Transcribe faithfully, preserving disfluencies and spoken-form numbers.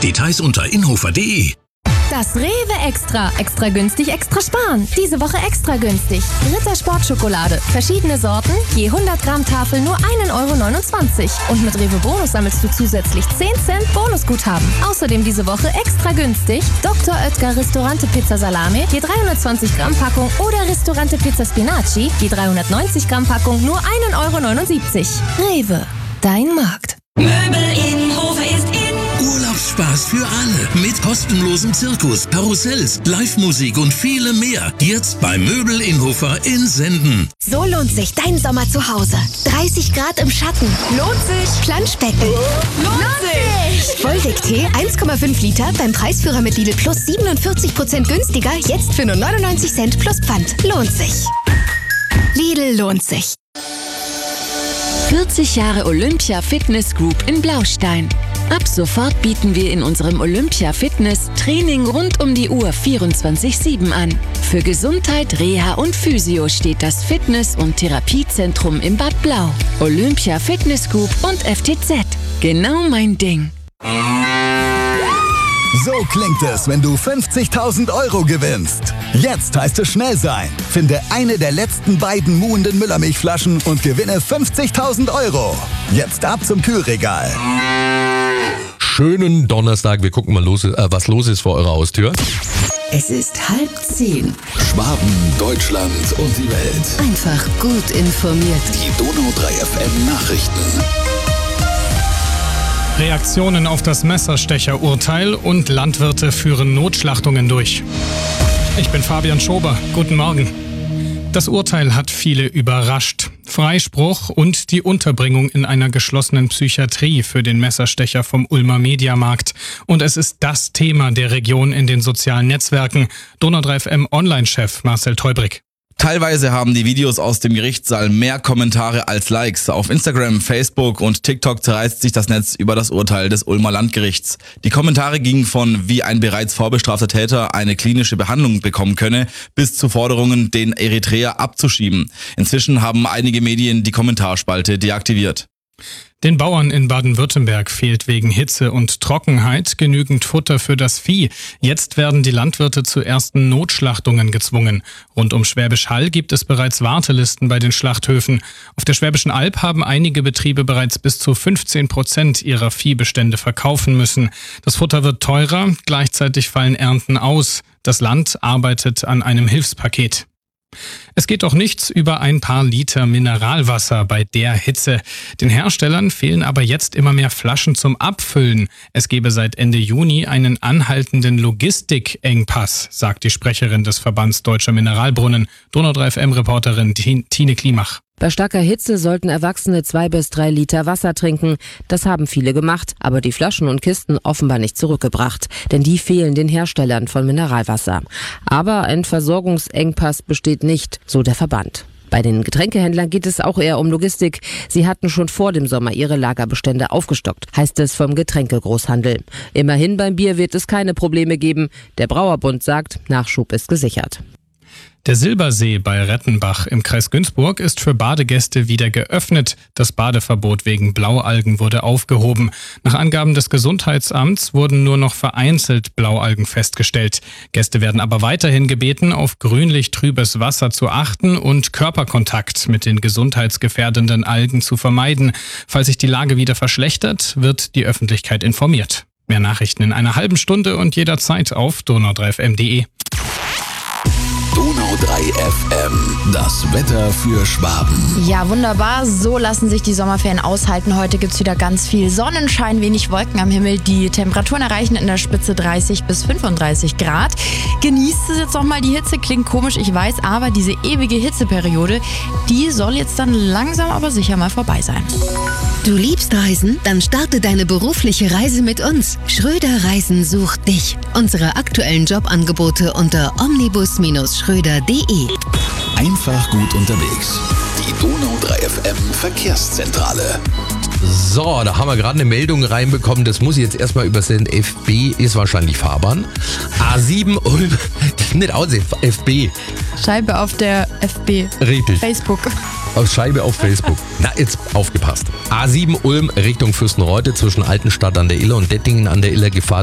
Details unter inhofer punkt de. Das Rewe Extra. Extra günstig, extra sparen. Diese Woche extra günstig. Ritter Sportschokolade. Verschiedene Sorten. Je hundert Gramm Tafel nur ein Euro neunundzwanzig. Und mit Rewe Bonus sammelst du zusätzlich zehn Cent Bonusguthaben. Außerdem diese Woche extra günstig. Doktor Oetker Ristorante Pizza Salame. Je dreihundertzwanzig Gramm Packung. Oder Ristorante Pizza Spinaci. Je dreihundertneunzig Gramm Packung nur ein Euro neunundsiebzig. Rewe. Dein Markt. Möbel in Hofe ist in. Urlaubsspaß für alle mit kostenlosem Zirkus, Karussells, Live-Musik und viele mehr. Jetzt bei Möbel Inhofer in Senden. So lohnt sich dein Sommer zu Hause. dreißig Grad im Schatten. Lohnt sich. Planschbecken. Lohnt sich. Volvic-Tee eins Komma fünf Liter beim Preisführer mit Lidl Plus siebenundvierzig Prozent günstiger. Jetzt für nur neunundneunzig Cent plus Pfand. Lohnt sich. Lidl lohnt sich. vierzig Jahre Olympia Fitness Group in Blaustein. Ab sofort bieten wir in unserem Olympia Fitness Training rund um die Uhr vierundzwanzig sieben an. Für Gesundheit, Reha und Physio steht das Fitness- und Therapiezentrum im Bad Blau. Olympia Fitness Group und F T Z. Genau mein Ding. So klingt es, wenn du fünfzigtausend Euro gewinnst. Jetzt heißt es schnell sein. Finde eine der letzten beiden muhenden Müllermilchflaschen und gewinne fünfzigtausend Euro. Jetzt ab zum Kühlregal. Schönen Donnerstag. Wir gucken mal, los, äh, was los ist vor eurer Haustür. Es ist halb zehn. Schwaben, Deutschland und die Welt. Einfach gut informiert. Die Donau drei F M Nachrichten. Reaktionen auf das Messerstecher-Urteil und Landwirte führen Notschlachtungen durch. Ich bin Fabian Schober. Guten Morgen. Das Urteil hat viele überrascht. Freispruch und die Unterbringung in einer geschlossenen Psychiatrie für den Messerstecher vom Ulmer Mediamarkt. Und es ist das Thema der Region in den sozialen Netzwerken. Donau drei F M Online-Chef Marcel Teubrick. Teilweise haben die Videos aus dem Gerichtssaal mehr Kommentare als Likes. Auf Instagram, Facebook und TikTok zerreißt sich das Netz über das Urteil des Ulmer Landgerichts. Die Kommentare gingen von, wie ein bereits vorbestrafter Täter eine klinische Behandlung bekommen könne, bis zu Forderungen, den Eritreer abzuschieben. Inzwischen haben einige Medien die Kommentarspalte deaktiviert. Den Bauern in Baden-Württemberg fehlt wegen Hitze und Trockenheit genügend Futter für das Vieh. Jetzt werden die Landwirte zu ersten Notschlachtungen gezwungen. Rund um Schwäbisch Hall gibt es bereits Wartelisten bei den Schlachthöfen. Auf der Schwäbischen Alb haben einige Betriebe bereits bis zu fünfzehn Prozent ihrer Viehbestände verkaufen müssen. Das Futter wird teurer, gleichzeitig fallen Ernten aus. Das Land arbeitet an einem Hilfspaket. Es geht doch nichts über ein paar Liter Mineralwasser bei der Hitze. Den Herstellern fehlen aber jetzt immer mehr Flaschen zum Abfüllen. Es gebe seit Ende Juni einen anhaltenden Logistikengpass, sagt die Sprecherin des Verbands Deutscher Mineralbrunnen, Donau drei F M-Reporterin Tine Klimach. Bei starker Hitze sollten Erwachsene zwei bis drei Liter Wasser trinken. Das haben viele gemacht, aber die Flaschen und Kisten offenbar nicht zurückgebracht. Denn die fehlen den Herstellern von Mineralwasser. Aber ein Versorgungsengpass besteht nicht, so der Verband. Bei den Getränkehändlern geht es auch eher um Logistik. Sie hatten schon vor dem Sommer ihre Lagerbestände aufgestockt, heißt es vom Getränkegroßhandel. Immerhin beim Bier wird es keine Probleme geben. Der Brauerbund sagt, Nachschub ist gesichert. Der Silbersee bei Rettenbach im Kreis Günzburg ist für Badegäste wieder geöffnet. Das Badeverbot wegen Blaualgen wurde aufgehoben. Nach Angaben des Gesundheitsamts wurden nur noch vereinzelt Blaualgen festgestellt. Gäste werden aber weiterhin gebeten, auf grünlich-trübes Wasser zu achten und Körperkontakt mit den gesundheitsgefährdenden Algen zu vermeiden. Falls sich die Lage wieder verschlechtert, wird die Öffentlichkeit informiert. Mehr Nachrichten in einer halben Stunde und jederzeit auf donau drei f m punkt de. Donau drei F M, das Wetter für Schwaben. Ja, wunderbar. So lassen sich die Sommerferien aushalten. Heute gibt's wieder ganz viel Sonnenschein, wenig Wolken am Himmel. Die Temperaturen erreichen in der Spitze dreißig bis fünfunddreißig Grad. Genießt es jetzt noch mal die Hitze. Klingt komisch, ich weiß, aber diese ewige Hitzeperiode, die soll jetzt dann langsam aber sicher mal vorbei sein. Du liebst Reisen? Dann starte deine berufliche Reise mit uns. Schröder Reisen sucht dich. Unsere aktuellen Jobangebote unter omnibus schröder punkt de. Einfach gut unterwegs. Die Donau drei F M Verkehrszentrale. So, da haben wir gerade eine Meldung reinbekommen. Das muss ich jetzt erstmal übersenden. F B ist wahrscheinlich Fahrbahn. A sieben Ulm, nicht aussehen, F B. Scheibe auf der F B. Richtig. Facebook. Auf Scheibe auf Facebook. Na, jetzt aufgepasst. A sieben Ulm Richtung Fürstenreuth zwischen Altenstadt an der Iller und Dettingen an der Iller Gefahr